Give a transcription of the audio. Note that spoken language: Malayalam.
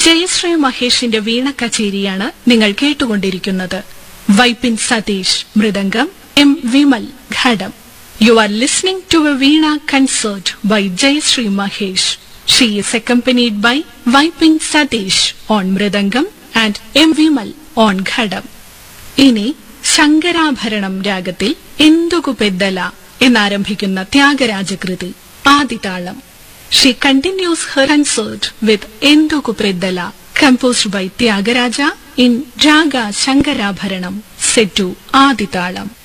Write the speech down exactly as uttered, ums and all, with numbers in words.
ജയശ്രീ മഹേഷിന്റെ വീണ കച്ചേരിയാണ് നിങ്ങൾ കേട്ടുകൊണ്ടിരിക്കുന്നത്. Vypin Satheesh mridangam, M Vimal ghatam. You are listening to a Veena concert by Jayashree Mahesh. She is accompanied by Vaipin Satish on Mridangam and M. Vimal on Ghadam. ഇനി ശങ്കരാഭരണം രാഗത്തിൽ Enduku Peddala എന്നാരംഭിക്കുന്ന ത്യാഗരാജകൃതി ആദിതാളം. She continues her concert with Enduku Peddala, composed by Tyagaraja in Raga Shankarabharanam, set to ആദിതാളം.